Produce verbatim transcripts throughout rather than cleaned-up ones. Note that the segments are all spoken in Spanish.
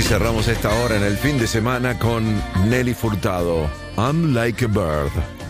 Cerramos esta hora en el fin de semana con Nelly Furtado, I'm Like a Bird.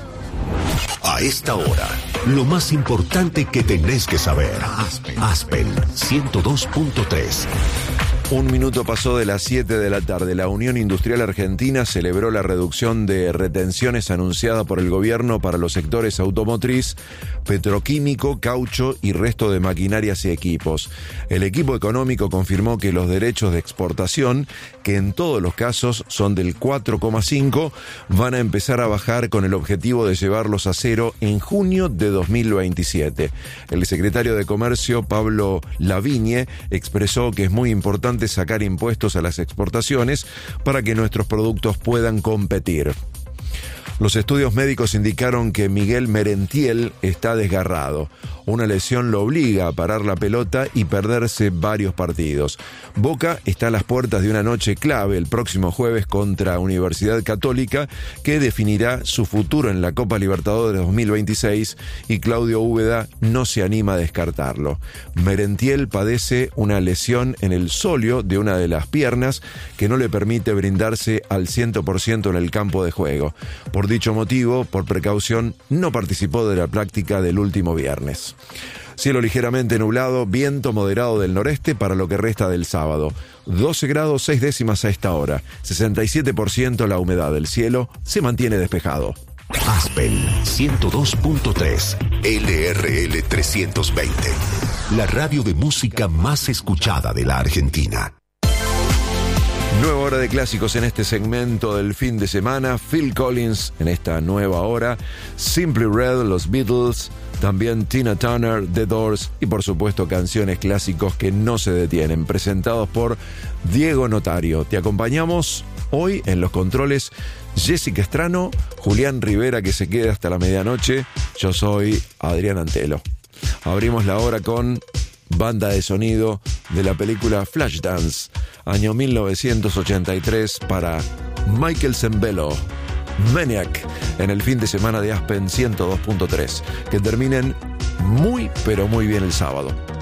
A esta hora, lo más importante que tenés que saber. Aspen, Aspen ciento dos punto tres. Un minuto pasó de las siete de la tarde. La Unión Industrial Argentina celebró la reducción de retenciones anunciada por el gobierno para los sectores automotriz, petroquímico, caucho y resto de maquinarias y equipos. El equipo económico confirmó que los derechos de exportación, que en todos los casos son del cuatro coma cinco, van a empezar a bajar con el objetivo de llevarlos a cero en junio de dos mil veintisiete. El secretario de Comercio, Pablo Lavigne, expresó que es muy importante sacar impuestos a las exportaciones para que nuestros productos puedan competir. Los estudios médicos indicaron que Miguel Merentiel está desgarrado. Una lesión lo obliga a parar la pelota y perderse varios partidos. Boca está a las puertas de una noche clave el próximo jueves contra Universidad Católica, que definirá su futuro en la Copa Libertadores dos mil veintiséis, y Claudio Úbeda no se anima a descartarlo. Merentiel padece una lesión en el sóleo de una de las piernas que no le permite brindarse al cien por ciento en el campo de juego. Por dicho motivo, por precaución, no participó de la práctica del último viernes. Cielo ligeramente nublado, viento moderado del noreste para lo que resta del sábado. doce grados seis décimas a esta hora. sesenta y siete por ciento la humedad del cielo, se mantiene despejado. Aspen ciento dos punto tres, L R L trescientos veinte. La radio de música más escuchada de la Argentina. Nueva hora de clásicos en este segmento del fin de semana. Phil Collins en esta nueva hora. Simply Red, los Beatles. También Tina Turner, The Doors y por supuesto canciones clásicos que no se detienen, presentados por Diego Notario. Te acompañamos hoy en los controles Jessica Estrano, Julián Rivera, que se queda hasta la medianoche. Yo soy Adrián Antelo. Abrimos la hora con banda de sonido de la película Flashdance, año mil novecientos ochenta y tres, para Michael Sembello, Maniac, en el fin de semana de Aspen ciento dos punto tres. Que terminen muy pero muy bien el sábado.